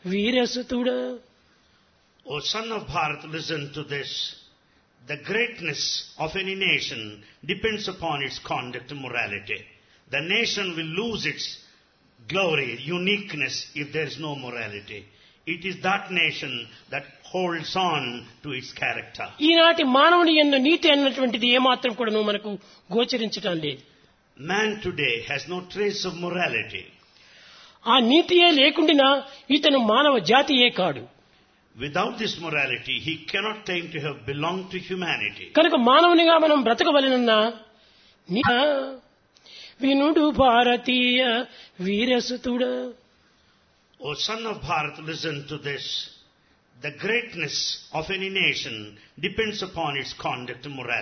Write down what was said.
వీరసుతుడా. O son of Bharat, listen to this. The greatness of any nation depends upon its conduct and morality. The nation will lose its glory, uniqueness if there is no morality. It is that nation that holds on to its character. ఈనాటి మానవుని యందు నీతి అన్నటువంటిది ఏమాత్రం కూడా మనకు గోచరించటం లేదు. Man today has no trace of morality. ఆ నీతియే లేకుండా ఇతను మానవ జాతియే కాడు. Without this morality, he cannot claim to have belonged to humanity. కనుక మానవునిగా మనం బ్రతకవలెనన్నా వినుడు భారతీయ వీరసుతుడా. O son of Bharat, listen to this. The greatness of any nation depends upon its conduct and morality.